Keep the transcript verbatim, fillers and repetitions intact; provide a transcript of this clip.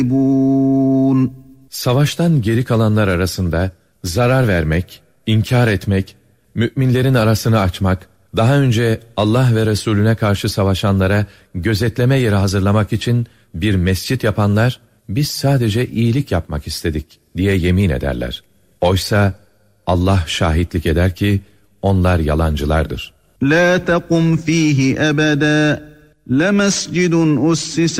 Savaştan geri kalanlar arasında zarar vermek, inkar etmek, müminlerin arasını açmak, daha önce Allah ve Resulüne karşı savaşanlara gözetleme yeri hazırlamak için bir mescit yapanlar, biz sadece iyilik yapmak istedik diye yemin ederler. Oysa Allah şahitlik eder ki onlar yalancılardır. La taqum fihi ebeda. لَمَسْجِدٌ أُسِّسَ